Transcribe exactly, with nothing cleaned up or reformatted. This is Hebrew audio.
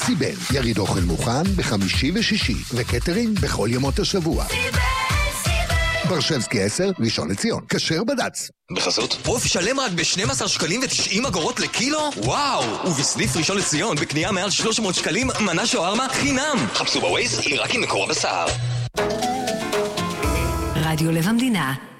סיבל, יריד אוכל מוכן בחמישי ושישי, וקטרינג בכל ימות השבוע. סיבל, סיבל. ברשבסקי עשר, ראשון לציון. כשר בד"ץ. בחסות? עוף שלם רק ב-שנים עשר שקלים ו-תשעים אגורות לקילו? וואו! ובסניף ראשון לציון, בקנייה מעל שלוש מאות שקלים, מנה שווארמה חינם! חפשו בווייז, היא רק עם מקור הבשר. רדיו לב המדינה.